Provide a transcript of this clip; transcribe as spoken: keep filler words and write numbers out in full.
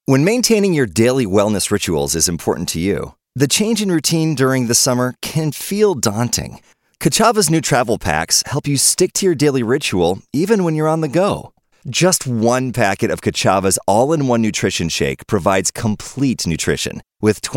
When maintaining your daily wellness rituals is important to you, the change in routine during the summer can feel daunting. Kachava's new travel packs help you stick to your daily ritual even when you're on the go. Just one packet of Kachava's all-in-one nutrition shake provides complete nutrition with